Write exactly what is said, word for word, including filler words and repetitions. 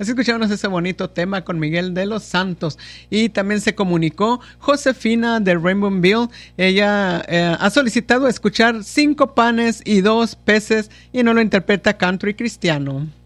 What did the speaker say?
Así escuchamos ese bonito tema con Miguel de los Santos. Y también se comunicó Josefina de Rainbowville. Ella eh, ha solicitado escuchar Cinco panes y dos peces y no lo interpreta country cristiano.